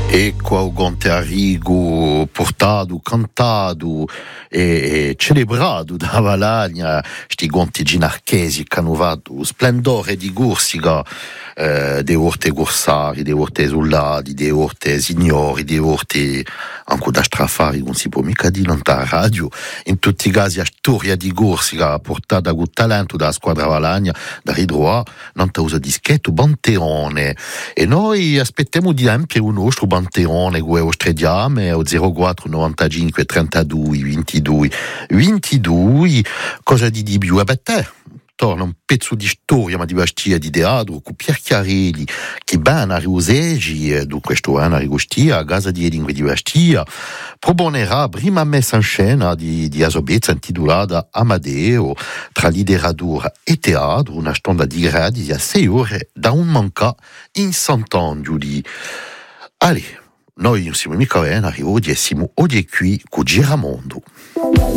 E qua o Gonte Arrigo portato, cantato e celebrato da Valagna sti gonti ginarchesi che hanno fatto splendore di Corsica, dei orte corsari, dei orte soldati, dei orte signori, dei orte anche da strafari, non si può mica dire non la radio. In tutti i casi la storia di Corsica portata con talento dalla squadra Valagna, da Ridroa, non ta usa dischetto Banteone. E noi aspettiamo di empire un nostro Banteone, che ostrediamo o 04 95 32 22 22. Cosa di più? E beh, te torna un pezzo di storia, ma di bastia di teatro, con Pier Chiarelli, che ben a Riusegi, dunque questo anno a Rigostia, a casa di Edingue di Bastia, proponerà prima messa in scena di Asobezza intitolata Amadeo, tra letteratura e teatro, una stonda di gradi a 6 ore da un manca in Sant'Angelo. Allez, noi non siamo mica bene, arrivo e siamo oggi qui con Giramondo.